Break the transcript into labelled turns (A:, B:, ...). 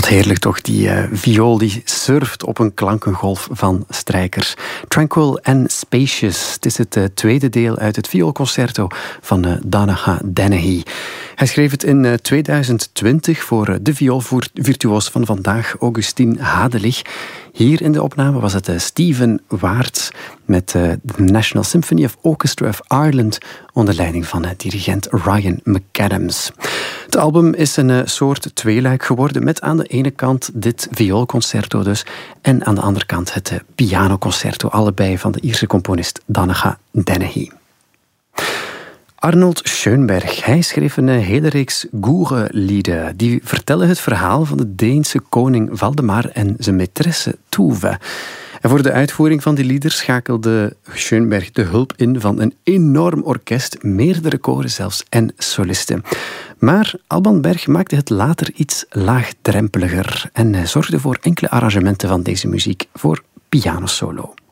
A: Wat heerlijk toch, die viool die surft op een klankengolf van strijkers. Tranquil and Spacious. Het is het tweede deel uit het vioolconcerto van Donogha Denahy. Hij schreef het in 2020 voor de vioolvirtuoos van vandaag, Augustin Hadelich. Hier in de opname was het Steven Waarts met de National Symphony Orchestra of Ireland onder leiding van dirigent Ryan McAdams. Het album is een soort tweeluik geworden met aan de ene kant dit vioolconcerto dus en aan de andere kant het pianoconcerto, allebei van de Ierse componist Donogha Denahy. Arnold Schoenberg, hij schreef een hele reeks Goere-lieden. Die vertellen het verhaal van de Deense koning Valdemar en zijn maîtresse Tuve. En voor de uitvoering van die lieder schakelde Schoenberg de hulp in van een enorm orkest, meerdere koren zelfs en solisten. Maar Alban Berg maakte het later iets laagdrempeliger en zorgde voor enkele arrangementen van deze muziek voor pianosolo.